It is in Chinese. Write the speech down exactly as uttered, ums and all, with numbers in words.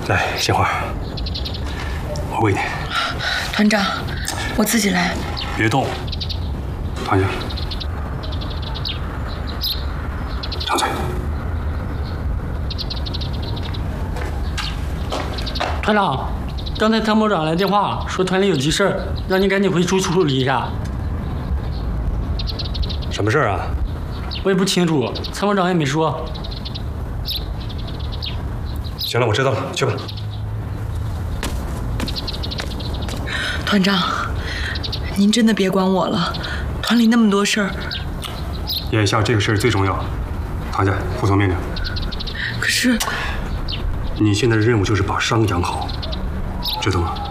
来，鲜花，我喂你。 团长，我自己来。 别动，躺下，张嘴。 团长，刚才参谋长来电话说团里有急事儿，让你赶紧回处处理一下。 什么事儿啊？ 我也不清楚，参谋长也没说。 行了，我知道了，去吧。 团长，您真的别管我了，团里那么多事儿。 眼下这个事儿最重要，躺下，服从命令。 可是， 你现在的任务就是把伤养好，知道吗？